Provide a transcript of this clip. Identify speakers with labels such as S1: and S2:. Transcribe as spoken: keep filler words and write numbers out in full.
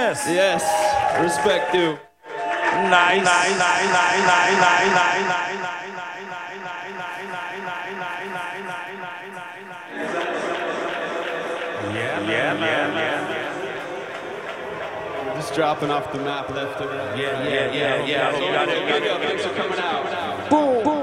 S1: Yes.
S2: Yes. Respect due.
S1: Nice. Nice. Nice. Nice. Nice. Nice. Nice. Yeah, yeah, man, yeah.
S2: Just dropping off the map left and right.
S1: Yeah, yeah, yeah, yeah.
S2: Thanks for coming out.
S3: Boom, boom.